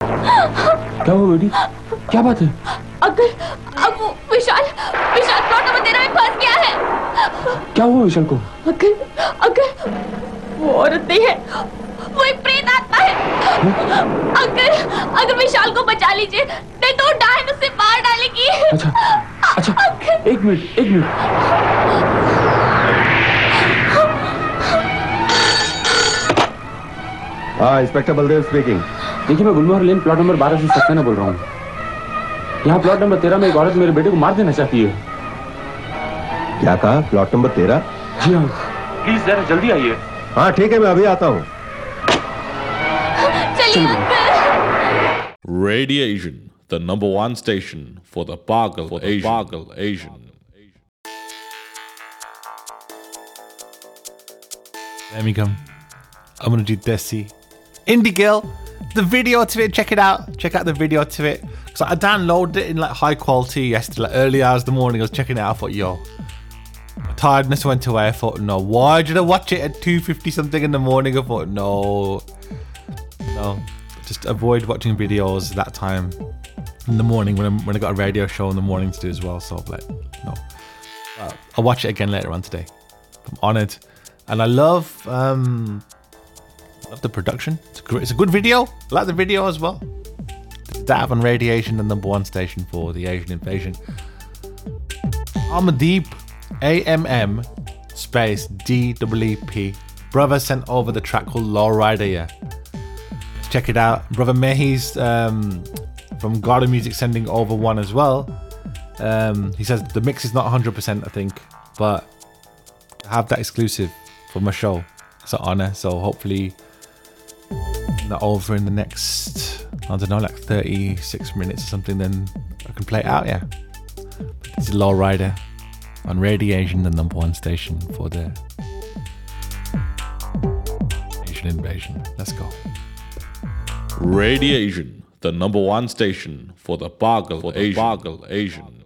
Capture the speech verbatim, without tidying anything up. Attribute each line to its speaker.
Speaker 1: क्या हुआ बेटी? क्या बात है?
Speaker 2: अगर अब वो विशाल विशाल प्लॉट नंबर तेरह में फंस गया है।
Speaker 1: क्या हुआ विशाल को?
Speaker 2: अगर अगर वो औरत नहीं है, वो एक प्रेत आत्मा है। अगर अगर विशाल को बचा लीजिए, नहीं तो डायन उसे मार डालेगी।
Speaker 1: अच्छा अच्छा, एक मिनट एक मिनट।
Speaker 3: हाँ, इंस्पेक्टर बलदेव स्पीकिंग।
Speaker 1: देखिए, मैं गुलमोहर लेन प्लॉट नंबर बारह से सक्सेना बोल रहा हूँ। यहाँ प्लॉट नंबर तेरह में एक औरत मेरे बेटे को मार देना चाहती है।
Speaker 3: क्या कहा? प्लॉट नंबर तेरह?
Speaker 1: जी हाँ, प्लीज जरा जल्दी आइए।
Speaker 3: हाँ ठीक है, मैं अभी आता हूँ।
Speaker 4: Radiation, the number one station for the Pagal Asian. Pagal Asian.
Speaker 5: There we go. I'm gonna do Desi. Indie Girl, the video to it, check it out. Check out the video to it. So I downloaded it in like high quality yesterday, like early hours of the morning. I was checking it out. I thought, yo, tiredness went away. I thought, no, why did I watch it at two fifty something in the morning? I thought, no, no, just avoid watching videos that time in the morning when, I'm, when I got a radio show in the morning to do as well. So like, no, uh, I'll watch it again later on today. I'm honoured. And I love, um, love the production. It's a, great, it's a good video. I like the video as well. Dav on Radiation, the number one station for the Asian invasion. Amandeep, A M M space D E E P. Brother sent over the track called Law Rider. Yeah, check it out. Brother Mehi's um, from Garda Music sending over one as well. Um, he says the mix is not one hundred percent, I think, but I have that exclusive for my show. It's an honor. So hopefully not over in the next, I don't know, like thirty-six minutes or something, then I can play it out. Yeah, this is Law Rider on Radiation, the number one station for the Asian invasion. Let's go.
Speaker 4: Radiation, the number one station for the Pagal Asian. Pagal Asian.